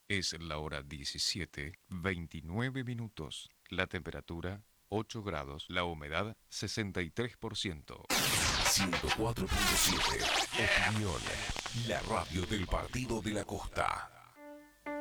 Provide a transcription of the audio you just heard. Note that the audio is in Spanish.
Es la hora 17:29. La temperatura 8 grados. La humedad 63%. 104.7. Opinión. La radio del Partido de la Costa.